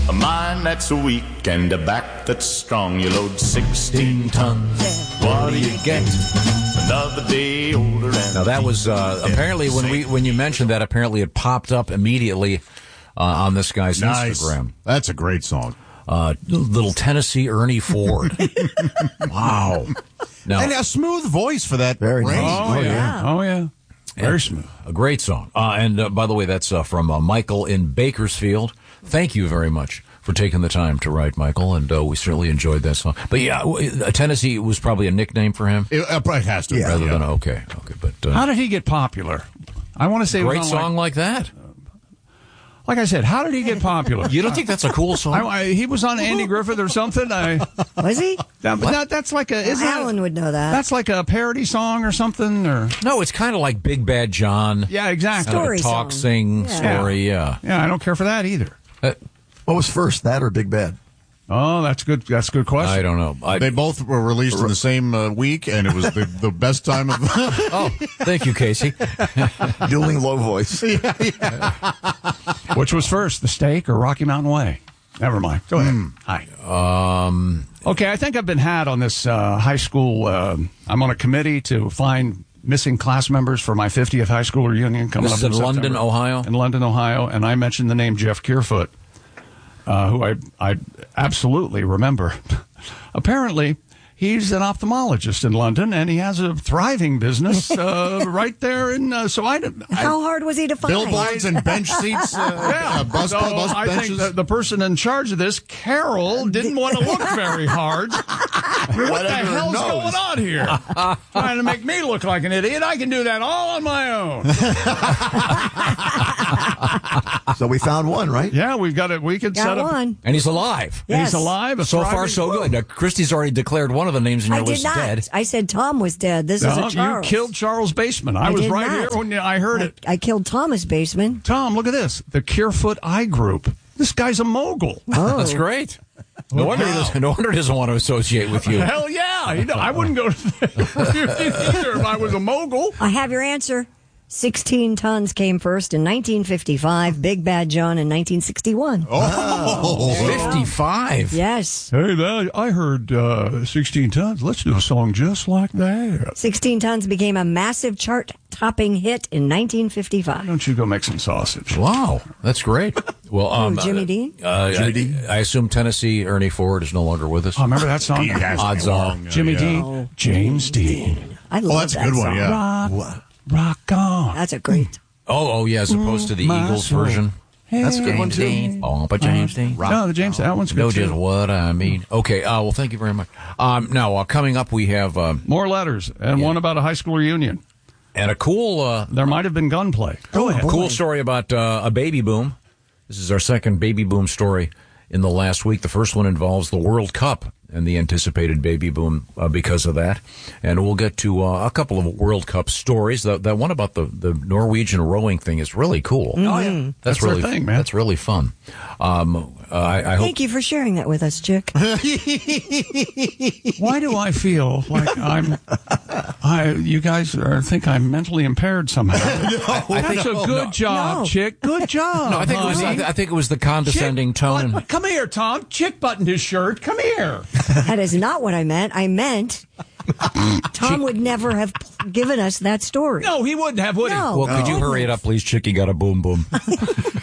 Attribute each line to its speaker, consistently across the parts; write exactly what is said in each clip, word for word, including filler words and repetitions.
Speaker 1: A mind that's weak and a back that's strong. You load sixteen tons. What do you get? Another day older. And
Speaker 2: now that was uh, apparently when we when you mentioned that, apparently it popped up immediately uh, on this guy's
Speaker 3: nice.
Speaker 2: Instagram.
Speaker 3: That's a great song.
Speaker 2: Uh, little Tennessee Ernie Ford. Wow. Now,
Speaker 3: and a smooth voice for that.
Speaker 4: Very
Speaker 3: range.
Speaker 4: nice.
Speaker 5: Oh, yeah. Oh, yeah. Very smooth.
Speaker 2: A great song. Uh, and uh, by the way, that's uh, from uh, Michael in Bakersfield. Thank you very much for taking the time to write, Michael, and uh, we certainly enjoyed that song. But yeah, uh, Tennessee was probably a nickname for him.
Speaker 3: It uh, probably has to.
Speaker 4: Yeah.
Speaker 2: Rather
Speaker 3: yeah.
Speaker 2: than, okay, okay. But uh,
Speaker 5: How did he get popular? I want to say it was
Speaker 2: great
Speaker 5: on,
Speaker 2: song
Speaker 5: like,
Speaker 2: like that.
Speaker 5: like I said, how did he get popular?
Speaker 2: You don't think that's a cool song?
Speaker 5: I, I, he was on Andy Griffith or something. I,
Speaker 6: Was he?
Speaker 5: that, but that, that's like a isn't
Speaker 6: Alan
Speaker 5: that,
Speaker 6: would know that.
Speaker 5: That's like a parody song or something, or
Speaker 2: No, it's kind of like Big Bad John.
Speaker 5: yeah, exactly.
Speaker 2: Kind of
Speaker 6: Story
Speaker 2: a talk,
Speaker 6: song.
Speaker 2: sing
Speaker 6: Yeah.
Speaker 2: story. Yeah.
Speaker 5: Yeah, I don't care for that either.
Speaker 2: Uh,
Speaker 4: What was first, that or Big Bad?
Speaker 5: Oh, that's good. That's a good question.
Speaker 2: I don't know. I,
Speaker 3: They both were released in the same uh, week, and it was the, the best time of.
Speaker 2: oh, thank you, Casey.
Speaker 4: Dueling low voice.
Speaker 5: Which was first, the steak or Rocky Mountain Way? Never mind. Go ahead.
Speaker 2: Hmm.
Speaker 5: Hi.
Speaker 2: Um,
Speaker 5: Okay, I think I've been had on this uh, high school. Uh, I'm on a committee to find missing class members for my fiftieth high school reunion coming
Speaker 2: This
Speaker 5: up
Speaker 2: is in London,
Speaker 5: September.
Speaker 2: Ohio?
Speaker 5: In London, Ohio, and I mentioned the name Jeff Kearfoot, uh, who I I absolutely remember. Apparently, he's an ophthalmologist in London, and he has a thriving business uh, right there. In uh, so I, I
Speaker 6: How hard was he to find?
Speaker 3: Billboards and bench seats, uh,
Speaker 5: yeah,
Speaker 3: uh, bus,
Speaker 5: so
Speaker 3: bus
Speaker 5: I
Speaker 3: benches.
Speaker 5: think that the person in charge of this, Carol, didn't want to look very hard. What the hell's
Speaker 4: knows?
Speaker 5: going on here? Trying to make me look like an idiot. I can do that all on my own.
Speaker 4: So we found one, right?
Speaker 5: Yeah, we've got it. We could set
Speaker 6: Got
Speaker 5: up.
Speaker 6: one.
Speaker 2: and he's alive.
Speaker 5: And
Speaker 6: Yes.
Speaker 5: he's alive. a
Speaker 2: So far,
Speaker 5: thriving-
Speaker 2: so good. Now, Christy's already declared one of the names in your
Speaker 6: I did
Speaker 2: list
Speaker 6: not.
Speaker 2: dead.
Speaker 6: I said Tom was dead. This is
Speaker 5: No,
Speaker 6: a Charles.
Speaker 5: you killed Charles Baseman. I,
Speaker 6: I
Speaker 5: was
Speaker 6: did
Speaker 5: right
Speaker 6: not.
Speaker 5: here when I heard
Speaker 6: I,
Speaker 5: it.
Speaker 6: I killed Thomas Baseman.
Speaker 5: Tom, look at this. The Kearfoot Eye Group. This guy's a mogul.
Speaker 6: Oh,
Speaker 2: That's great. No wonder, he doesn't, no wonder he doesn't want to associate with you.
Speaker 5: Hell yeah. You know, I wouldn't go to the reunion either if I was a mogul.
Speaker 6: I have your answer. Sixteen Tons came first in nineteen fifty-five. Big Bad John in nineteen sixty-one.
Speaker 3: Oh,
Speaker 2: fifty-five.
Speaker 6: Yes.
Speaker 5: Hey, that, I heard uh, sixteen Tons. Let's do a song just like that.
Speaker 6: Sixteen Tons became a massive chart-topping hit in nineteen fifty-five.
Speaker 5: Why don't you go make some sausage?
Speaker 2: Wow, that's great. Well, um,
Speaker 6: Jimmy Dean?
Speaker 2: Uh,
Speaker 4: Jimmy
Speaker 2: I,
Speaker 4: Dean?
Speaker 2: I assume Tennessee Ernie Ford is no longer with us.
Speaker 5: Oh, remember that song?
Speaker 3: He has to be
Speaker 2: Odds are.
Speaker 3: long, uh,
Speaker 5: Jimmy
Speaker 3: yeah.
Speaker 5: Dean, James Dean.
Speaker 6: I love
Speaker 3: Oh, that's a
Speaker 6: that
Speaker 3: good one,
Speaker 6: song.
Speaker 3: yeah.
Speaker 5: Rock, rock on.
Speaker 6: That's a great.
Speaker 2: Oh, oh yeah, as opposed to the
Speaker 5: My
Speaker 2: Eagles
Speaker 5: soul.
Speaker 2: version.
Speaker 4: That's a good one,
Speaker 2: James
Speaker 4: too.
Speaker 2: Dean. Oh, but James Dean.
Speaker 5: No, the James, that one's good
Speaker 2: Know
Speaker 5: too.
Speaker 2: just what I mean. Okay, uh, well, thank you very much. Um, now, uh, coming up, we have um,
Speaker 5: More letters, and
Speaker 2: Yeah.
Speaker 5: one about a high school reunion.
Speaker 2: and a cool, uh,
Speaker 5: There might have been gunplay. Go ahead.
Speaker 2: cool story about uh, a baby boom. This is our second baby boom story in the last week. The first one involves the World Cup and the anticipated baby boom uh, because of that. And we'll get to uh, a couple of World Cup stories. That, that one about the, the Norwegian rowing thing is really cool.
Speaker 5: Oh, yeah.
Speaker 2: That's,
Speaker 5: That's their
Speaker 2: really
Speaker 5: thing, man.
Speaker 2: That's really fun. Um, uh, I, I hope.
Speaker 6: Thank you for sharing that with us, Chick.
Speaker 5: Why do I feel like I'm? I you guys are, think I'm mentally impaired somehow?
Speaker 2: I think
Speaker 5: That's a good job,
Speaker 6: No.
Speaker 5: Chick. Good job.
Speaker 2: No, I think it was. I,
Speaker 5: honey.
Speaker 2: th- I think it was the condescending
Speaker 5: Chick,
Speaker 2: tone.
Speaker 5: but- come here, Tom. Chick buttoned his shirt. Come here.
Speaker 6: That is not what I meant. I meant Tom would never have given us that story.
Speaker 5: No, he wouldn't have, would
Speaker 6: No.
Speaker 2: Well, could you hurry it up, please, Chicky? Got a boom boom.
Speaker 5: he?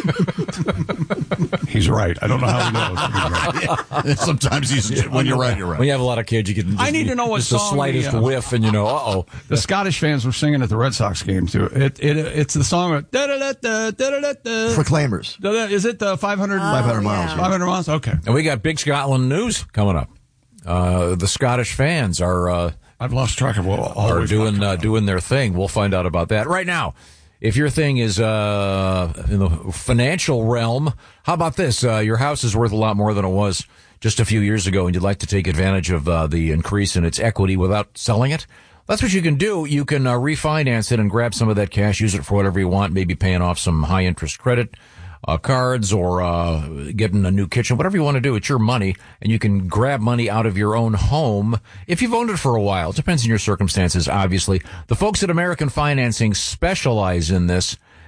Speaker 5: He's right. I don't know how he knows. But he's right.
Speaker 3: Sometimes he's, when you're right, you're right.
Speaker 2: When you have a lot of kids, you can. Just,
Speaker 5: I need to know what
Speaker 2: just the
Speaker 5: song
Speaker 2: slightest
Speaker 5: the, uh,
Speaker 2: whiff, and you know, uh oh.
Speaker 5: The Scottish fans were singing at the Red Sox game too. It it it's the song. Of, da-da-da-da, da-da-da-da.
Speaker 4: Proclaimers.
Speaker 5: Da-da- Is it the five hundred?
Speaker 4: five hundred miles.
Speaker 6: yeah.
Speaker 5: five hundred miles. Okay.
Speaker 2: And we got big Scotland news coming up. Uh, the Scottish fans are uh,
Speaker 5: I've lost track of what all
Speaker 2: are
Speaker 5: we've
Speaker 2: doing
Speaker 5: got
Speaker 2: uh,
Speaker 5: coming
Speaker 2: doing their thing. We'll find out about that right now. If your thing is uh, in the financial realm, how about this? Uh, your house is worth a lot more than it was just a few years ago, and you'd like to take advantage of uh, the increase in its equity without selling it? That's what you can do. You can uh, refinance it and grab some of that cash, use it for whatever you want, maybe paying off some high-interest credit uh, cards or uh, getting a new kitchen, whatever you want to do. It's your money, and you can grab money out of your own home if you've owned it for a while. It depends on your circumstances, obviously. The folks at American Financing specialize in this,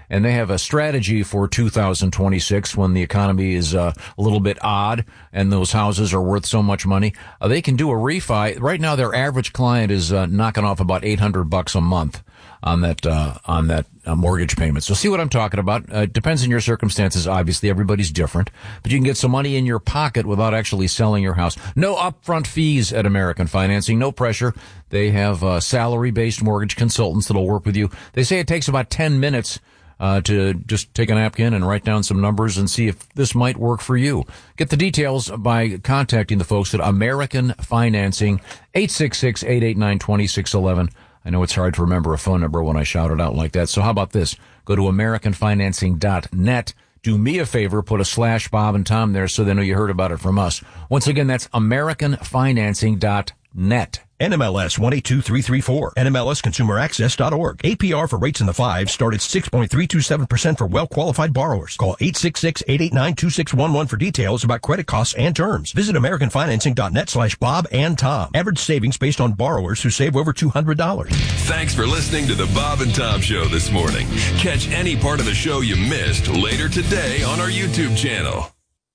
Speaker 2: and they have a strategy for two thousand twenty-six when the economy is uh, a little bit odd and those houses are worth so much money. Uh, they can do a refi. Right now, their average client is uh, knocking off about eight hundred bucks a month on that uh, on that uh, mortgage payment. So see what I'm talking about. Uh, it depends on your circumstances. Obviously, everybody's different, but you can get some money in your pocket without actually selling your house. No upfront fees at American Financing. No pressure. They have uh, salary-based mortgage consultants that'll work with you. They say it takes about ten minutes uh, to just take a napkin and write down some numbers and see if this might work for you. Get the details by contacting the folks at American Financing, eight six six, eight eight nine, two six one one. I know it's hard to remember a phone number when I shout it out like that. So how about this? Go to American Financing dot net. Do me a favor, put a slash Bob and Tom there so they know you heard about it from us. Once again, that's American Financing dot net.
Speaker 7: N M L S one eight two three three four. N M L S Consumer Access dot org. A P R for rates in the fives start at six point three two seven percent for well-qualified borrowers. Call eight six six, eight eight nine, two six one one for details about credit costs and terms. Visit American Financing dot net slash Bob and Tom. Average savings based on borrowers who save over two hundred dollars.
Speaker 8: Thanks for listening to the Bob and Tom Show this morning. Catch any part of the show you missed later today on our YouTube channel.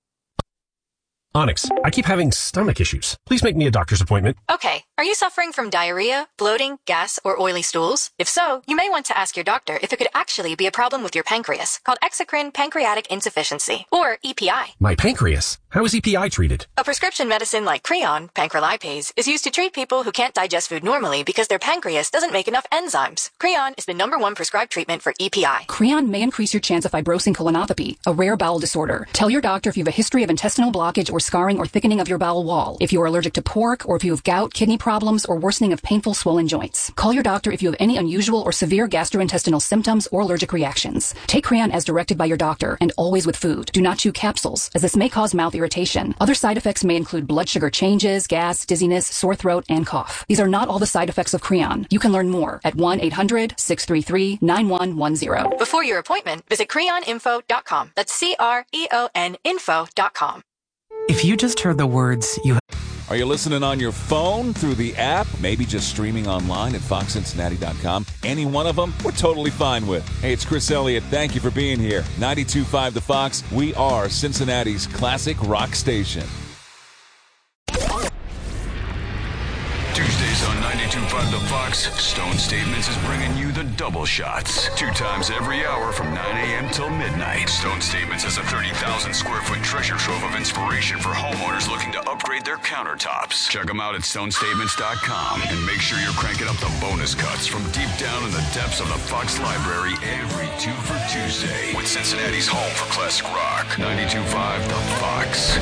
Speaker 9: Onyx, I keep having stomach issues. Please make me a doctor's appointment.
Speaker 10: Okay. Are you suffering from diarrhea, bloating, gas, or oily stools? If so, you may want to ask your doctor if it could actually be a problem with your pancreas, called exocrine pancreatic insufficiency, or E P I.
Speaker 9: My pancreas? How is E P I treated?
Speaker 10: A prescription medicine like Creon, pancrelipase, is used to treat people who can't digest food normally because their pancreas doesn't make enough enzymes. Creon is the number one prescribed treatment for E P I.
Speaker 11: Creon may increase your chance of fibrosing colonopathy, a rare bowel disorder. Tell your doctor if you have a history of intestinal blockage or scarring or thickening of your bowel wall, if you are allergic to pork, or if you have gout, kidney problems, or worsening of painful swollen joints. Call your doctor if you have any unusual or severe gastrointestinal symptoms or allergic reactions. Take Creon as directed by your doctor, and always with food. Do not chew capsules, as this may cause mouth irritation. Other side effects may include blood sugar changes, gas, dizziness, sore throat, and cough. These are not all the side effects of Creon. You can learn more at one eight hundred, six three three, nine one one zero.
Speaker 10: Before your appointment, visit creon info dot com. That's C R E O N info dot com.
Speaker 12: If you just heard the words you...
Speaker 13: Are you listening on your phone, through the app, maybe just streaming online at fox cincinnati dot com? Any one of them, we're totally fine with. Hey, it's Chris Elliott. Thank you for being here. ninety-two point five The Fox. We are Cincinnati's classic rock station.
Speaker 8: Tuesdays on ninety-two point five The Fox, Stone Statements is bringing you the double shots. Two times every hour from nine a.m. till midnight. Stone Statements is a thirty thousand square foot treasure trove of inspiration for homeowners looking to upgrade their countertops. Check them out at stone statements dot com and make sure you're cranking up the bonus cuts from deep down in the depths of the Fox Library every two for Tuesday with Cincinnati's home for classic rock. ninety-two point five The Fox.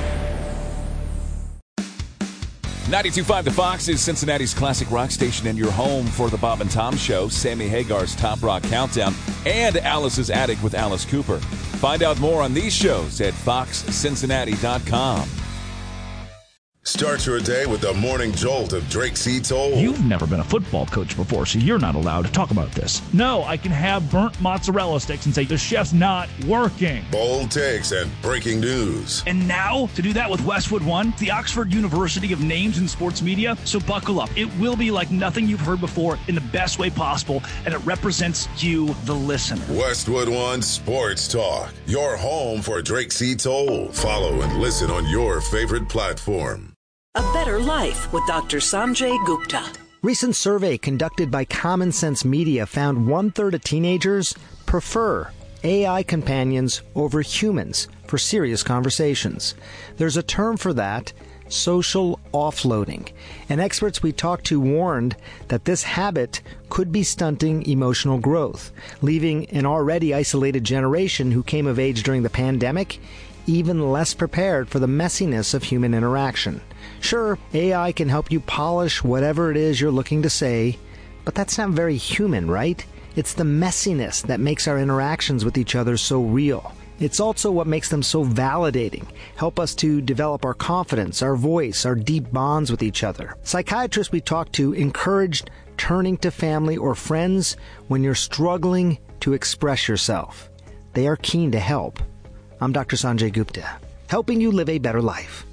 Speaker 13: ninety-two point five The Fox is Cincinnati's classic rock station and your home for the Bob and Tom Show, Sammy Hagar's Top Rock Countdown, and Alice's Attic with Alice Cooper. Find out more on these shows at fox cincinnati dot com.
Speaker 14: Start your day with the morning jolt of Drake C. Toll.
Speaker 15: You've never been a football coach before, so you're not allowed to talk about this. No, I can have burnt mozzarella sticks and say the chef's not working.
Speaker 14: Bold takes and breaking news.
Speaker 15: And now, to do that with Westwood One, the Oxford University of Names in Sports Media. So buckle up. It will be like nothing you've heard before in the best way possible, and it represents you, the listener.
Speaker 14: Westwood One Sports Talk, your home for Drake C. Toll. Follow and listen on your favorite platform.
Speaker 16: A Better Life with Doctor Sanjay Gupta.
Speaker 17: Recent survey conducted by Common Sense Media found one-third of teenagers prefer A I companions over humans for serious conversations. There's a term for that, social offloading. And experts we talked to warned that this habit could be stunting emotional growth, leaving an already isolated generation who came of age during the pandemic even less prepared for the messiness of human interaction. Sure, A I can help you polish whatever it is you're looking to say, but that's not very human, right? It's the messiness that makes our interactions with each other so real. It's also what makes them so validating, help us to develop our confidence, our voice, our deep bonds with each other. Psychiatrists we talked to encouraged turning to family or friends when you're struggling to express yourself. They are keen to help. I'm Doctor Sanjay Gupta, helping you live a better life.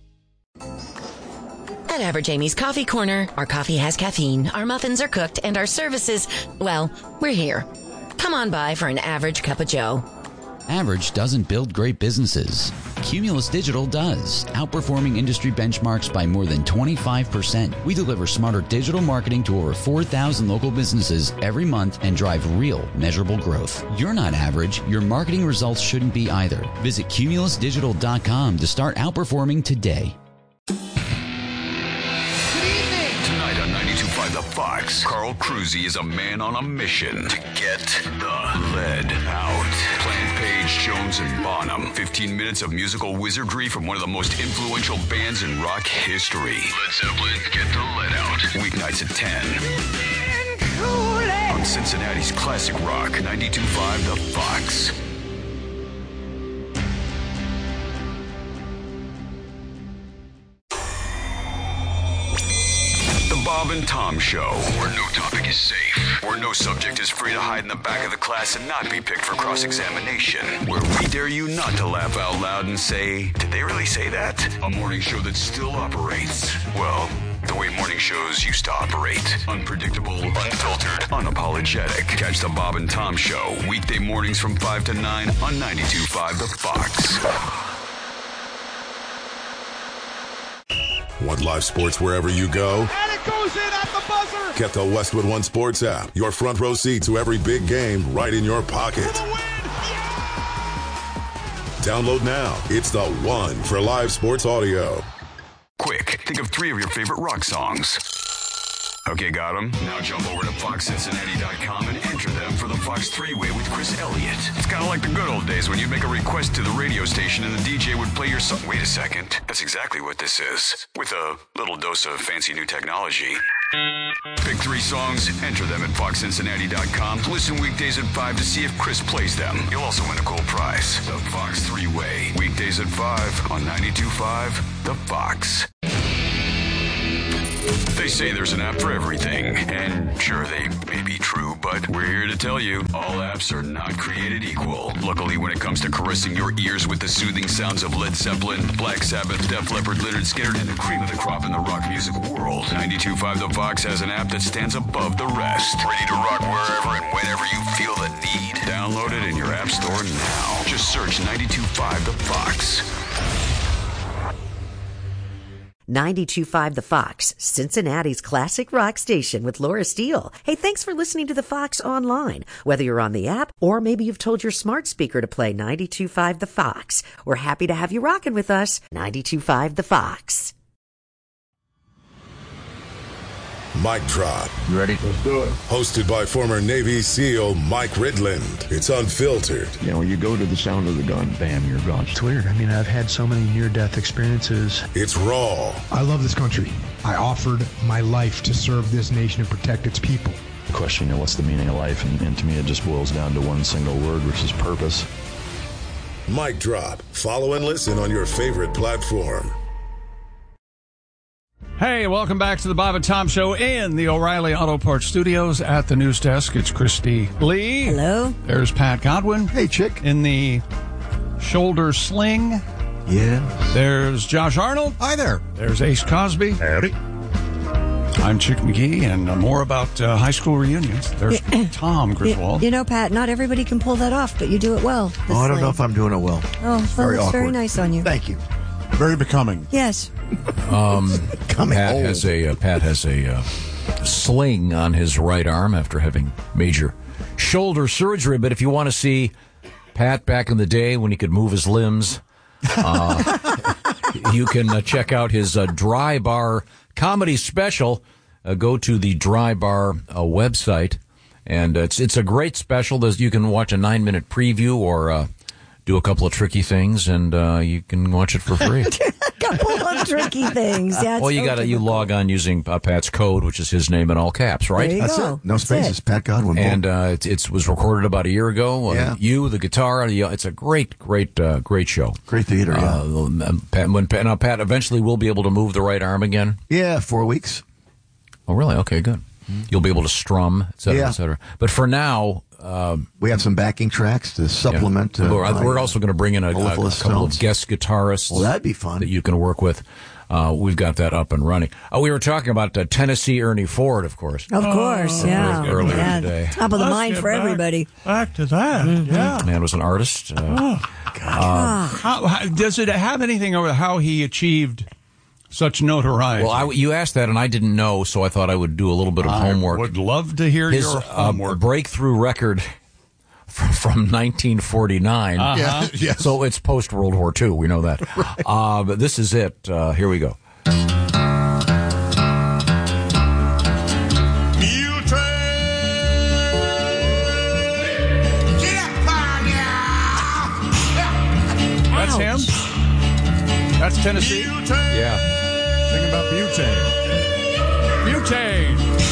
Speaker 18: At Average Amy's Coffee Corner, our coffee has caffeine, our muffins are cooked, and our services, well, we're here. Come on by for an average cup of joe.
Speaker 19: Average doesn't build great businesses. Cumulus Digital does, outperforming industry benchmarks by more than twenty-five percent. We deliver smarter digital marketing to over four thousand local businesses every month and drive real, measurable growth. You're not average. Your marketing results shouldn't be either. Visit cumulus digital dot com to start outperforming today.
Speaker 8: Tonight on ninety-two point five The Fox, Carl Cruzy is a man on a mission to get the lead out. Plant Page, Jones, and Bonham. fifteen minutes of musical wizardry from one of the most influential bands in rock history. Led Zeppelin, Get the Lead Out. Weeknights at ten. On Cincinnati's classic rock, ninety-two point five The Fox. The Bob and Tom Show, where no topic is safe, where no subject is free to hide in the back of the class and not be picked for cross-examination, where we dare you not to laugh out loud and say, did they really say that? A morning show that still operates, well, the way morning shows used to operate. Unpredictable, unfiltered, unapologetic. Catch the Bob and Tom Show, weekday mornings from five to nine on ninety-two point five The Fox.
Speaker 14: Want live sports wherever you go?
Speaker 20: And it goes in at the buzzer!
Speaker 14: Get the Westwood One Sports app. Your front row seat to every big game right in your pocket. Download now. It's the one for live sports audio.
Speaker 8: Quick, think of three of your favorite rock songs. Okay, got them? Now jump over to fox cincinnati dot com and enter them for the Fox three-way with Chris Elliott. It's kind of like the good old days when you'd make a request to the radio station and the D J would play your song. Wait a second. That's exactly what this is. With a little dose of fancy new technology. Pick three songs, enter them at fox cincinnati dot com. Listen weekdays at five to see if Chris plays them. You'll also win a cool prize. The Fox three-way. Weekdays at five on ninety-two point five The Fox. They say there's an app for everything, and sure, they may be true, but we're here to tell you, all apps are not created equal. Luckily, when it comes to caressing your ears with the soothing sounds of Led Zeppelin, Black Sabbath, Def Leppard, Lynyrd Skynyrd, and the cream of the crop in the rock music world, ninety-two point five The Fox has an app that stands above the rest. Ready to rock wherever and whenever you feel the need. Download it in your app store now. Just search ninety-two point five The Fox.
Speaker 21: ninety-two point five The Fox, Cincinnati's classic rock station with Laura Steele. Hey, thanks for listening to The Fox online. Whether you're on the app or maybe you've told your smart speaker to play ninety-two point five The Fox. We're happy to have you rocking with us. ninety-two point five The Fox.
Speaker 14: Mic Drop.
Speaker 4: You ready? Let's do it.
Speaker 14: Hosted by former Navy SEAL Mike Ridland. It's unfiltered.
Speaker 22: You know, you go to the sound of the gun, bam, you're gone.
Speaker 23: It's weird. I mean, I've had so many near-death experiences.
Speaker 14: It's raw.
Speaker 23: I love this country. I offered my life to serve this nation and protect its people.
Speaker 22: The question, you know, what's the meaning of life? And, and to me, it just boils down to one single word, which is purpose.
Speaker 14: Mic Drop. Follow and listen on your favorite platform.
Speaker 5: Hey, welcome back to the Bob and Tom Show in the O'Reilly Auto Parts Studios at the news desk. It's Christy Lee.
Speaker 6: Hello.
Speaker 5: There's Pat Godwin.
Speaker 4: Hey, chick.
Speaker 5: In the shoulder sling.
Speaker 4: Yeah.
Speaker 5: There's Josh Arnold.
Speaker 3: Hi there.
Speaker 5: There's Ace Cosby.
Speaker 3: Howdy.
Speaker 5: I'm Chick McGee, and uh, more about uh, high school reunions. There's Tom Griswold.
Speaker 6: You, you know, Pat, not everybody can pull that off, but you do it well.
Speaker 4: Oh, I don't
Speaker 6: sling.
Speaker 4: know if I'm doing it well.
Speaker 6: Oh, well,
Speaker 4: very
Speaker 6: that's
Speaker 4: awkward.
Speaker 6: very nice on you.
Speaker 4: Thank you.
Speaker 3: Very becoming.
Speaker 6: Yes.
Speaker 2: Um, Pat
Speaker 4: old.
Speaker 2: has a uh, Pat has a uh, sling on his right arm after having major shoulder surgery. But if you want to see Pat back in the day when he could move his limbs, uh, you can uh, check out his uh, Dry Bar comedy special. Uh, go to the Dry Bar uh, website, and it's it's a great special. There's, you can watch a nine minute preview or uh, do a couple of tricky things, and uh, you can watch it for free.
Speaker 6: Couple of tricky things. Yeah,
Speaker 2: well, you got to you log on using uh, Pat's code, which is his name in all caps, right?
Speaker 6: There you
Speaker 4: That's
Speaker 6: go.
Speaker 4: it. No
Speaker 6: That's
Speaker 4: spaces.
Speaker 6: it.
Speaker 4: Pat Godwin.
Speaker 2: And uh, it it's, was recorded about a year ago. Uh,
Speaker 4: Yeah.
Speaker 2: You, the guitar, the, it's a great, great, uh, great show.
Speaker 4: Great theater, yeah.
Speaker 2: Uh, Pat, when Pat, now Pat eventually will be able to move the right arm again.
Speaker 4: Yeah, four weeks.
Speaker 2: Oh, really? Okay, good. You'll be able to strum, et cetera,
Speaker 4: Yeah.
Speaker 2: et cetera. But for now, Um,
Speaker 1: we have some backing tracks to supplement.
Speaker 2: Yeah.
Speaker 1: Uh,
Speaker 2: we're, we're also going to bring in a, a, a couple
Speaker 1: Stones.
Speaker 2: of guest guitarists.
Speaker 1: Well, that'd be fun.
Speaker 2: That you can work with. Uh, we've got that up and running. Uh, we were talking about uh, Tennessee Ernie Ford, of course.
Speaker 6: Of course,
Speaker 2: oh,
Speaker 6: yeah.
Speaker 2: Earlier
Speaker 6: yeah.
Speaker 2: today.
Speaker 6: Top of the
Speaker 5: Let's
Speaker 6: mind
Speaker 5: get
Speaker 6: for
Speaker 5: back,
Speaker 6: everybody.
Speaker 5: Back to that, mm-hmm. yeah.
Speaker 2: Man was an artist. Uh,
Speaker 5: oh, God. Uh, how, how, does it have anything over how he achieved such notoriety?
Speaker 2: Well, I, you asked that, and I didn't know, so I thought I would do a little bit of
Speaker 5: I
Speaker 2: homework.
Speaker 5: would love to hear
Speaker 2: His,
Speaker 5: your homework.
Speaker 2: Uh, breakthrough record from, from nineteen forty-nine.
Speaker 5: Uh-huh.
Speaker 3: Yeah, yes.
Speaker 2: So it's post-World War Two. We know that. Right. Uh, but this is it. Uh, here we go.
Speaker 5: That's him? That's Tennessee?
Speaker 2: Yeah.
Speaker 3: Sing about butane.
Speaker 5: Butane.